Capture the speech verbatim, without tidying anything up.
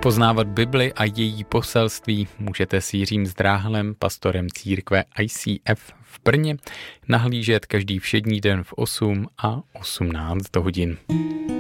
Poznávat Bibli a její poselství můžete s Jiřím Zdráhlem, pastorem církve I C F v Brně, nahlížet každý všední den v osm a osmnáct hodin.